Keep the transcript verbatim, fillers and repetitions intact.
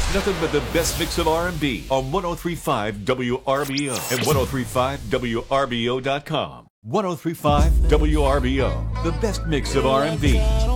Nothing but the best mix of R and B on one oh three point five W R B O and ten thirty-five W R B O dot com. ten thirty-five W R B O, the best mix of R and B.